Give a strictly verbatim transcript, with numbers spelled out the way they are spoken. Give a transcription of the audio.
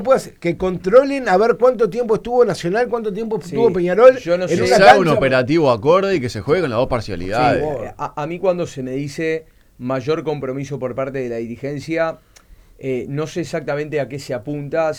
puede hacer, que controlen a ver cuánto tiempo estuvo Nacional, cuánto tiempo Sí, estuvo Peñarol. yo no en sé. Que una se haga un cancha. operativo acorde y que se juegue con las dos parcialidades. Sí, a, a mí cuando se me dice mayor compromiso por parte de la dirigencia, eh, no sé exactamente a qué se apunta.